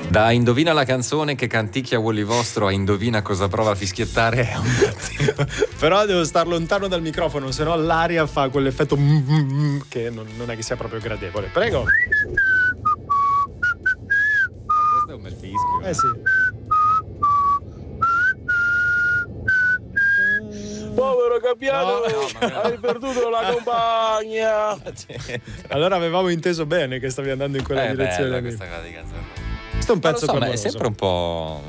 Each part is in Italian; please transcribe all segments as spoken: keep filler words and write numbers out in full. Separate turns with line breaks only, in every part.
Da indovina la canzone che canticchia Wally Vostro a indovina cosa prova a fischiettare è un attimo.
Però devo star lontano dal microfono, sennò l'aria fa quell'effetto mm-hmm, che non, non è che sia proprio gradevole. Prego.
Questo è un bel fischio.
Eh sì.
Povero Gabbiano,
No, no,
hai perduto la compagna.
Allora avevamo inteso bene che stavi andando in quella
È
direzione.
bella
lì.
questa cosa di canzone.
Questo è un
Ma lo
pezzo
so, ma è
clamoroso.
sempre un po'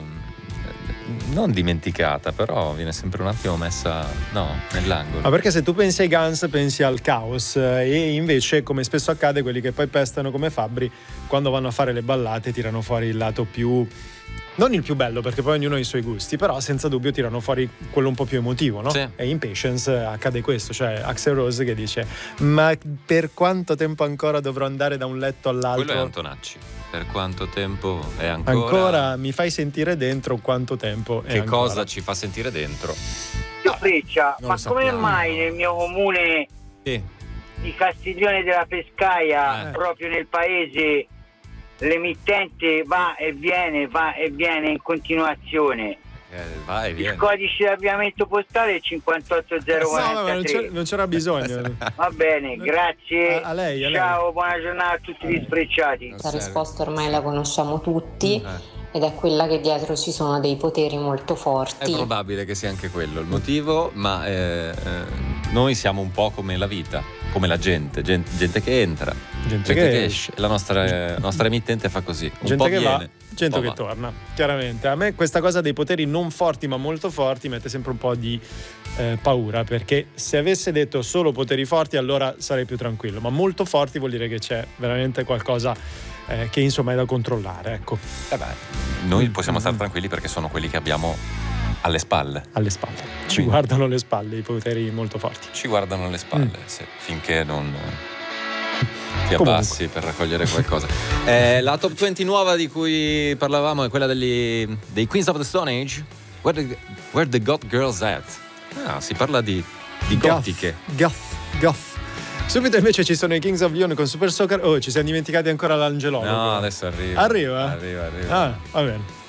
non dimenticata, però viene sempre un attimo messa no, nell'angolo.
Ma perché se tu pensi ai Guns pensi al caos, e invece, come spesso accade, quelli che poi pestano come fabbri, quando vanno a fare le ballate tirano fuori il lato più, non il più bello, perché poi ognuno ha i suoi gusti, però senza dubbio tirano fuori quello un po' più emotivo, no?
Sì.
E in Patience accade questo, cioè Axl Rose che dice: ma per quanto tempo ancora dovrò andare da un letto all'altro?
Quello è Antonacci. Per quanto tempo è ancora?
Ancora mi fai sentire dentro quanto tempo è
Che
ancora.
cosa ci fa sentire dentro?
Io Freccia,
non
ma
lo
come
sappiamo.
mai nel mio comune
Sì.
di Castiglione della Pescaia,
Eh.
proprio nel paese, l'emittente va e viene, va e viene in continuazione?
Eh, vai,
Il
vieni.
codice di avviamento postale è cinquantotto zero
No, ma non, c'era,
quarantatré.
non c'era bisogno.
Va bene, grazie.
A- a lei, a lei.
Ciao, buona giornata a tutti gli sfrecciati.
La risposta ormai la conosciamo tutti
Eh.
ed è quella che dietro ci sono dei poteri molto
È
forti.
probabile che sia anche quello il motivo, ma eh, eh, noi siamo un po' come la vita, come la gente, gente, gente che entra,
Gente
gente,
che
che,
esce.
esce. La nostra, la nostra emittente fa così, un
Gente
po'
che
viene,
va, gente
un po'
che
va.
torna, chiaramente. A me questa cosa dei poteri non forti ma molto forti mette sempre un po' di eh, paura, perché se avesse detto solo poteri forti allora sarei più tranquillo, ma molto forti vuol dire che c'è veramente qualcosa eh, che insomma è da controllare, ecco,
Eh beh, noi possiamo stare tranquilli perché sono quelli che abbiamo alle spalle.
alle spalle. Ci
Quindi.
guardano le spalle i poteri molto forti.
Ci guardano alle spalle,
Mm.
sì, finché non eh, ti
Comunque.
abbassi per raccogliere qualcosa. Eh, la top venti nuova di cui parlavamo è quella degli, dei Queens of the Stone Age. Where the, where the Goth Girls At? Ah, si parla di, di gotiche.
Goth, goth. Subito invece ci sono i Kings of Leon con Super Soccer. Oh, ci siamo dimenticati ancora l'Angelologo.
No, adesso arriva.
Arriva?
Arriva, arriva.
Ah, va bene.